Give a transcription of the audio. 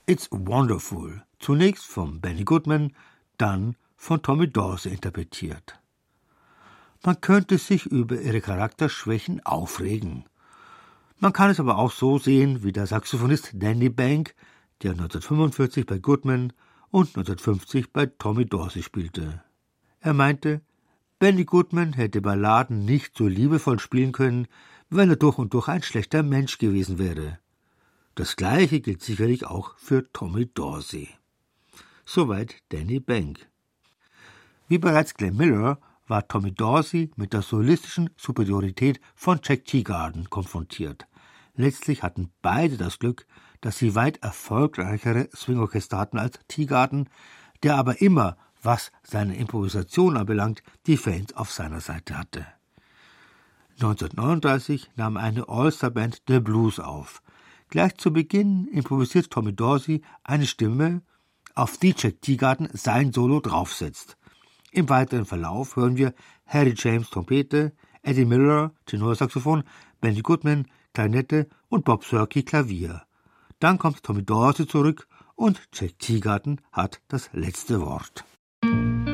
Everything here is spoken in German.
It's Wonderful, zunächst von Benny Goodman, dann von Tommy Dorsey interpretiert. Man könnte sich über ihre Charakterschwächen aufregen. Man kann es aber auch so sehen wie der Saxophonist Danny Bank, der 1945 bei Goodman und 1950 bei Tommy Dorsey spielte. Er meinte, Benny Goodman hätte Balladen nicht so liebevoll spielen können, weil er durch und durch ein schlechter Mensch gewesen wäre. Das Gleiche gilt sicherlich auch für Tommy Dorsey. Soweit Danny Bank. Wie bereits Glenn Miller war Tommy Dorsey mit der solistischen Superiorität von Jack Teagarden konfrontiert. Letztlich hatten beide das Glück, dass sie weit erfolgreichere Swingorchester hatten als Teagarden, der aber immer, was seine Improvisation anbelangt, die Fans auf seiner Seite hatte. 1939 nahm eine All-Star-Band The Blues auf. Gleich zu Beginn improvisiert Tommy Dorsey eine Stimme, auf die Jack Teagarden sein Solo draufsetzt. Im weiteren Verlauf hören wir Harry James Trompete, Eddie Miller Tenorsaxophon, Benny Goodman Klarinette und Bob Sirky Klavier. Dann kommt Tommy Dorsey zurück und Jack Teagarden hat das letzte Wort.